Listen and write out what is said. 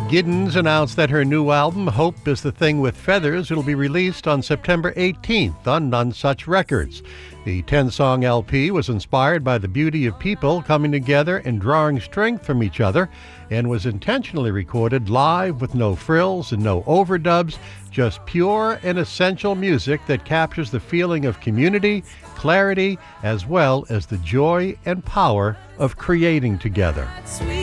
Giddens announced that her new album, Hope is the Thing with Feathers, will be released on September 18th on None Such Records. The 10-song LP was inspired by the beauty of people coming together and drawing strength from each other, and was intentionally recorded live with no frills and no overdubs, just pure and essential music that captures the feeling of community, clarity, as well as the joy and power of creating together.